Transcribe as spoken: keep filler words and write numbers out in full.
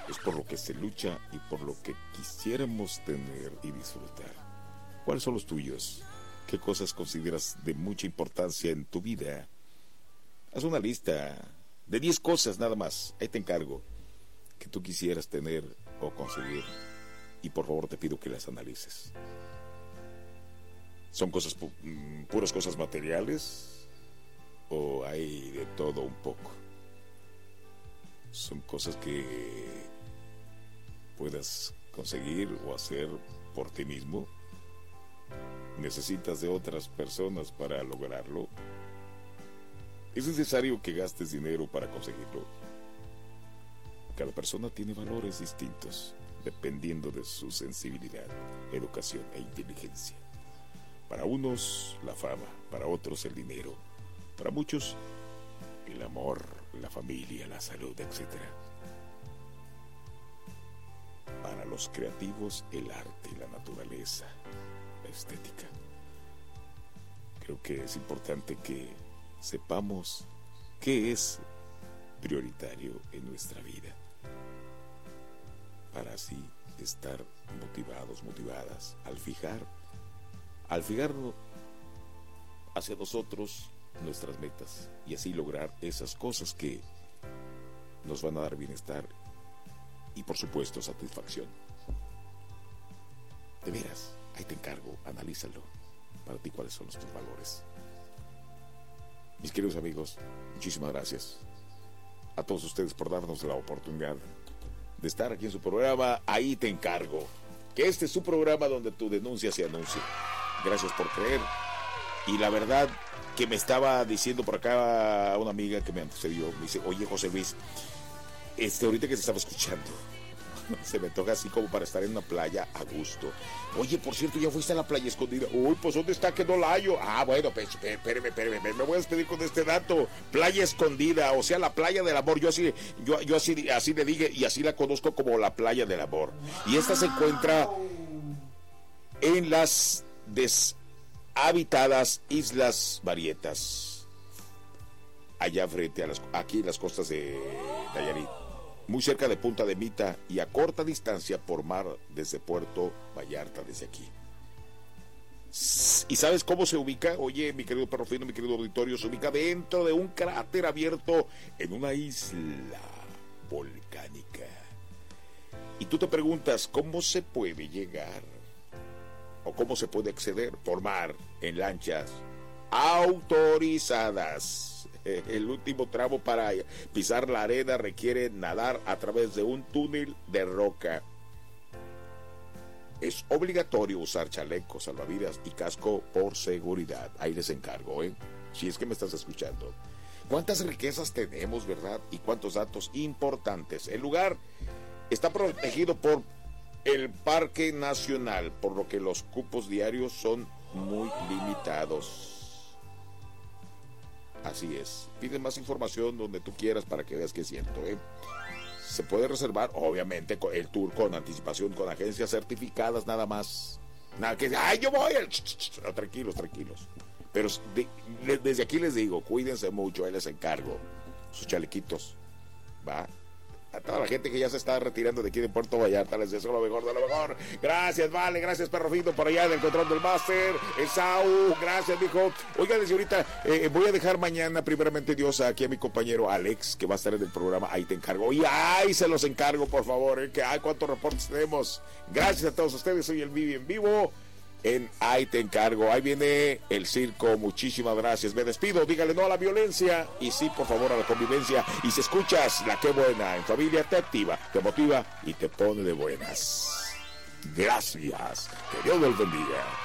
es por lo que se lucha y por lo que quisiéramos tener y disfrutar. ¿Cuáles son los tuyos? ¿Qué cosas consideras de mucha importancia en tu vida? Haz una lista de diez cosas nada más, ahí te encargo, que tú quisieras tener o conseguir, y por favor te pido que las analices. ¿Son cosas pu- puras cosas materiales o hay de todo un poco? Son cosas que puedas conseguir o hacer por ti mismo. ¿Necesitas de otras personas para lograrlo? ¿Es necesario que gastes dinero para conseguirlo? Cada persona tiene valores distintos, dependiendo de su sensibilidad, educación e inteligencia. Para unos, la fama, para otros, el dinero, para muchos, el amor, la familia, la salud, etcétera. Para los creativos, el arte, la naturaleza, la estética. Creo que es importante que sepamos qué es prioritario en nuestra vida, para así estar motivados, motivadas, al fijar, al fijarlo hacia nosotros nuestras metas y así lograr esas cosas que nos van a dar bienestar y por supuesto satisfacción. De veras, ahí te encargo, analízalo. Para ti, ¿cuáles son tus valores? Mis queridos amigos, muchísimas gracias a todos ustedes por darnos la oportunidad de estar aquí en su programa. Ahí te encargo, que este es su programa donde tu denuncia se anuncia. Gracias por creer. Y la verdad que me estaba diciendo por acá una amiga que me antecedió, me dice, oye José Luis, este ahorita que te estaba escuchando, se me toca así como para estar en una playa a gusto. Oye, por cierto, ¿ya fuiste a la playa escondida? Uy, pues ¿dónde está que no la hallo? Ah, bueno, pues, espérame, espérame, me voy a despedir con este dato. Playa escondida, o sea, la playa del amor. Yo así, yo, yo así, así le dije y así la conozco como la playa del amor. Y esta se encuentra en las deshabitadas Islas Marietas, allá frente a las, aquí en las costas de Nayarit, muy cerca de Punta de Mita y a corta distancia por mar desde Puerto Vallarta, desde aquí. ¿Y sabes cómo se ubica? Oye, mi querido perro fino, mi querido auditorio, se ubica dentro de un cráter abierto en una isla volcánica. Y tú te preguntas, ¿cómo se puede llegar? ¿O cómo se puede acceder? Por mar, en lanchas autorizadas. El último tramo para pisar la arena requiere nadar a través de un túnel de roca. Es obligatorio usar chaleco, salvavidas y casco por seguridad. Ahí les encargo, ¿eh? Si es que me estás escuchando. ¿Cuántas riquezas tenemos, verdad? Y cuántos datos importantes. El lugar está protegido por el Parque Nacional, por lo que los cupos diarios son muy limitados. Así es. Pide más información donde tú quieras para que veas que es cierto, ¿eh? Se puede reservar, obviamente, el tour con anticipación, con agencias certificadas, nada más. Nada que, ¡ay, yo voy! No, tranquilos, tranquilos. Pero de, de, desde aquí les digo, cuídense mucho, ahí les encargo. Sus chalequitos, ¿va? A toda la gente que ya se está retirando de aquí de Puerto Vallarta, les deseo lo mejor de lo mejor. Gracias, vale, gracias, perro fino, por allá en el control del máster. Esau, gracias, mijo. Oigan, desde ahorita eh, voy a dejar mañana, primeramente Dios, aquí a mi compañero Alex, que va a estar en el programa. Ahí te encargo. Y ay, se los encargo, por favor, eh, que ay, cuántos reportes tenemos. Gracias a todos ustedes. Soy el Vivi en vivo. En Ahí te encargo. Ahí viene el circo. Muchísimas gracias. Me despido. Dígale no a la violencia y sí, por favor, a la convivencia. Y si escuchas La Qué Buena en familia, te activa, te motiva y te pone de buenas. Gracias. Que Dios los bendiga.